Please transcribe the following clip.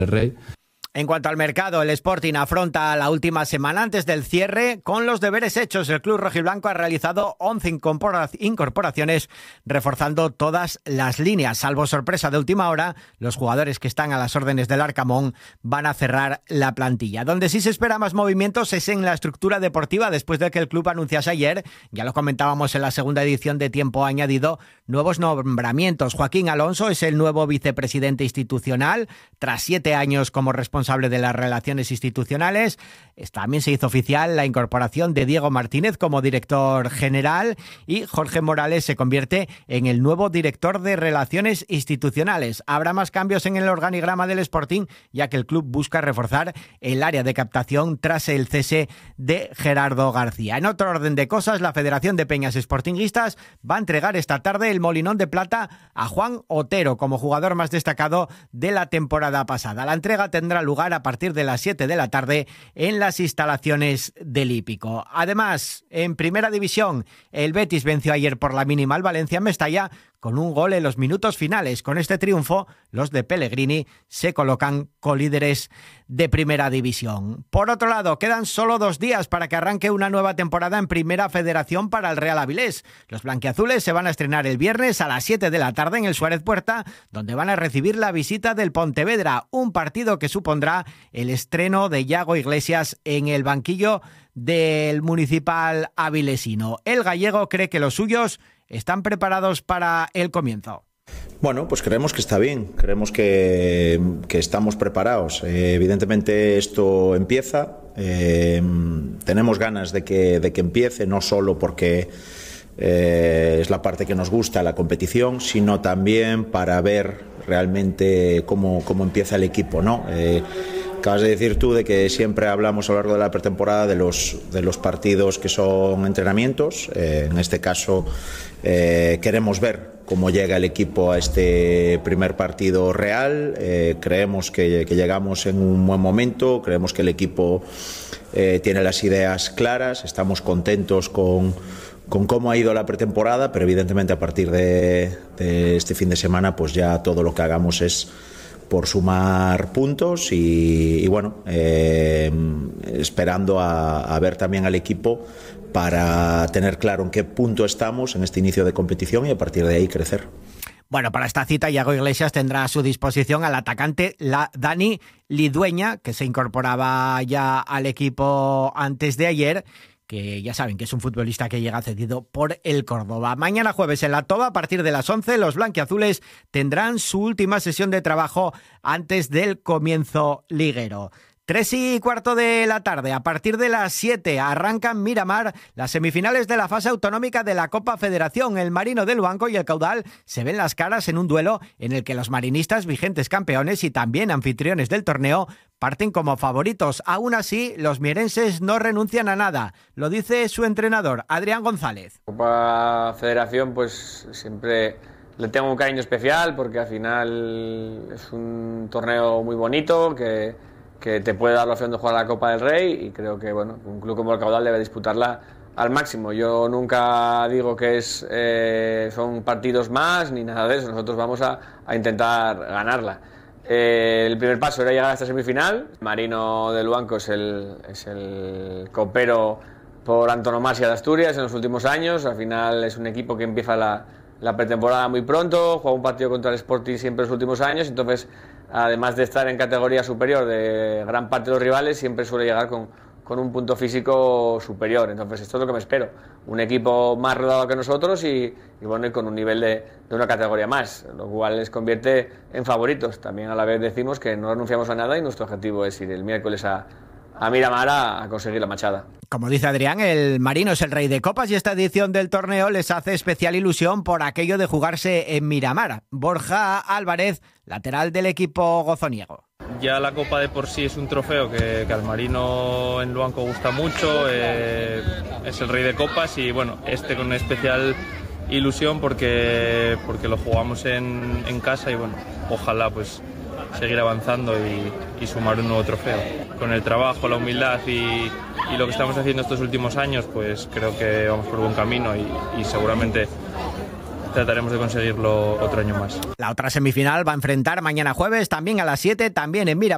Rey. En cuanto al mercado, el Sporting afronta la última semana antes del cierre con los deberes hechos. El club rojiblanco ha realizado 11 incorporaciones, reforzando todas las líneas. Salvo sorpresa de última hora, los jugadores que están a las órdenes del Arcamón van a cerrar la plantilla. Donde sí se espera más movimientos es en la estructura deportiva, después de que el club anunciase ayer, ya lo comentábamos en la segunda edición de Tiempo Añadido, nuevos nombramientos. Joaquín Alonso es el nuevo vicepresidente institucional, tras 7 años como responsable de las relaciones institucionales. También se hizo oficial la incorporación de Diego Martínez como director general y Jorge Morales se convierte en el nuevo director de relaciones institucionales. Habrá más cambios en el organigrama del Sporting, ya que el club busca reforzar el área de captación tras el cese de Gerardo García. En otro orden de cosas, la Federación de Peñas Sportinguistas va a entregar esta tarde el Molinón de Plata a Juan Otero como jugador más destacado de la temporada pasada. La entrega tendrá lugar a partir de las 7 de la tarde en las instalaciones del Hípico. Además, en Primera División, el Betis venció ayer por la mínima al Valencia en Mestalla con un gol en los minutos finales. Con este triunfo, los de Pellegrini se colocan colíderes de Primera División. Por otro lado, quedan solo 2 días para que arranque una nueva temporada en Primera Federación para el Real Avilés. Los blanquiazules se van a estrenar el viernes a las 7 de la tarde en el Suárez Puerta, donde van a recibir la visita del Pontevedra, un partido que supondrá el estreno de Yago Iglesias en el banquillo del Municipal avilesino. El gallego cree que los suyos están preparados para el comienzo. Bueno, pues creemos que está bien, creemos que estamos preparados. Evidentemente esto empieza, tenemos ganas de que empiece, no solo porque es la parte que nos gusta, la competición, sino también para ver realmente cómo empieza el equipo, ¿no? Acabas de decir tú de que siempre hablamos a lo largo de la pretemporada de los partidos que son entrenamientos. En este caso queremos ver cómo llega el equipo a este primer partido real. Creemos que llegamos en un buen momento, creemos que el equipo tiene las ideas claras, estamos contentos con cómo ha ido la pretemporada, pero evidentemente a partir de este fin de semana pues ya todo lo que hagamos es por sumar puntos y bueno, esperando a ver también al equipo para tener claro en qué punto estamos en este inicio de competición y a partir de ahí crecer. Bueno, para esta cita, Yago Iglesias tendrá a su disposición al atacante Dani Lidueña, que se incorporaba ya al equipo antes de ayer, que ya saben que es un futbolista que llega cedido por el Córdoba. Mañana jueves en La Toba, a partir de las 11, los blanquiazules tendrán su última sesión de trabajo antes del comienzo liguero. 3:15 de la tarde, a partir de las 7 arrancan Miramar las semifinales de la fase autonómica de la Copa Federación. El Marino del Luanco y el Caudal se ven las caras en un duelo en el que los marinistas, vigentes campeones y también anfitriones del torneo, parten como favoritos. Aún así, los mierenses no renuncian a nada. Lo dice su entrenador, Adrián González. Copa Federación, pues siempre le tengo un cariño especial porque al final es un torneo muy bonito que te puede dar la opción de jugar la Copa del Rey y creo que bueno, un club como el Caudal debe disputarla al máximo. Yo nunca digo que son partidos más ni nada de eso, nosotros vamos a intentar ganarla. El primer paso era llegar a esta semifinal. Marino del Luanco es el copero por antonomasia de Asturias en los últimos años. Al final es un equipo que empieza la pretemporada muy pronto, juega un partido contra el Sporting siempre en los últimos años, entonces además de estar en categoría superior de gran parte de los rivales, siempre suele llegar con un punto físico superior. Entonces esto es lo que me espero, un equipo más rodado que nosotros y bueno, y con un nivel de una categoría más, lo cual les convierte en favoritos. También a la vez decimos que no renunciamos a nada y nuestro objetivo es ir el miércoles a Miramar a conseguir la machada. Como dice Adrián, el Marino es el rey de copas y esta edición del torneo les hace especial ilusión por aquello de jugarse en Miramar. Borja Álvarez, lateral del equipo gozoniego. Ya la Copa de por sí es un trofeo que al Marino en Luanco gusta mucho, es el rey de copas y bueno, con una especial ilusión porque lo jugamos en casa y bueno, ojalá pues seguir avanzando y sumar un nuevo trofeo. Con el trabajo, la humildad y lo que estamos haciendo estos últimos años, pues creo que vamos por buen camino y seguramente trataremos de conseguirlo otro año más. La otra semifinal va a enfrentar mañana jueves, también a las 7, también en Miramar.